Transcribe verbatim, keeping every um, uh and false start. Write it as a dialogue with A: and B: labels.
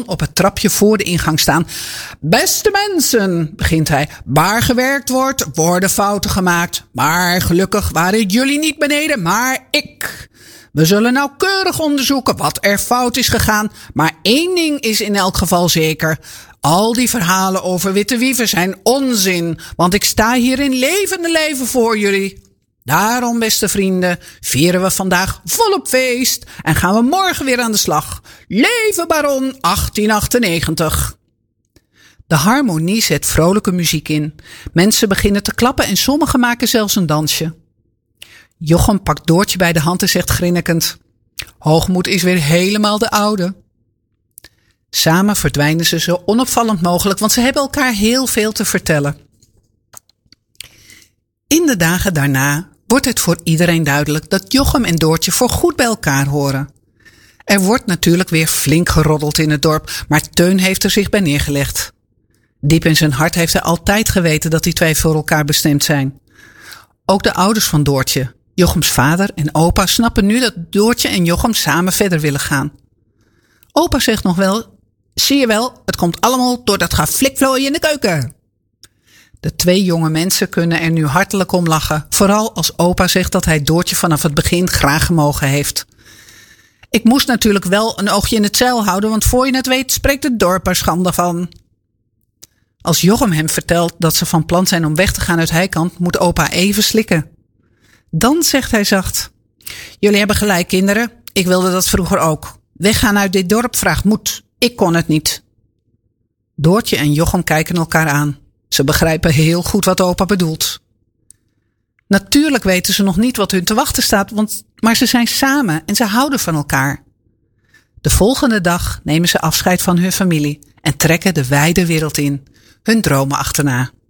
A: Baron op het trapje voor de ingang staan. Beste mensen, begint hij, waar gewerkt wordt, worden fouten gemaakt. Maar gelukkig waren jullie niet beneden, maar ik. We zullen nauwkeurig onderzoeken wat er fout is gegaan. Maar één ding is in elk geval zeker. Al die verhalen over witte wieven zijn onzin. Want ik sta hier in levende leven voor jullie. Daarom, beste vrienden, vieren we vandaag volop feest. En gaan we morgen weer aan de slag. Leven Baron achttien achtennegentig. De harmonie zet vrolijke muziek in. Mensen beginnen te klappen en sommigen maken zelfs een dansje. Jochem pakt Doortje bij de hand en zegt grinnikend: Hoogmoed is weer helemaal de oude. Samen verdwijnen ze zo onopvallend mogelijk, want ze hebben elkaar heel veel te vertellen. In de dagen daarna wordt het voor iedereen duidelijk dat Jochem en Doortje voorgoed bij elkaar horen. Er wordt natuurlijk weer flink geroddeld in het dorp, maar Teun heeft er zich bij neergelegd. Diep in zijn hart heeft hij altijd geweten dat die twee voor elkaar bestemd zijn. Ook de ouders van Doortje, Jochems vader en opa, snappen nu dat Doortje en Jochem samen verder willen gaan. Opa zegt nog wel: zie je wel, het komt allemaal door dat geflikvlooien in de keuken. De twee jonge mensen kunnen er nu hartelijk om lachen, vooral als opa zegt dat hij Doortje vanaf het begin graag gemogen heeft. Ik moest natuurlijk wel een oogje in het zeil houden, want voor je het weet spreekt het dorp er schande van. Als Jochem hem vertelt dat ze van plan zijn om weg te gaan uit Heikant, moet opa even slikken. Dan zegt hij zacht: jullie hebben gelijk, kinderen. Ik wilde dat vroeger ook. Weggaan uit dit dorp vraagt moed. Ik kon het niet. Doortje en Jochem kijken elkaar aan. Ze begrijpen heel goed wat opa bedoelt. Natuurlijk weten ze nog niet wat hun te wachten staat, want, maar ze zijn samen en ze houden van elkaar. De volgende dag nemen ze afscheid van hun familie en trekken de wijde wereld in, hun dromen achterna.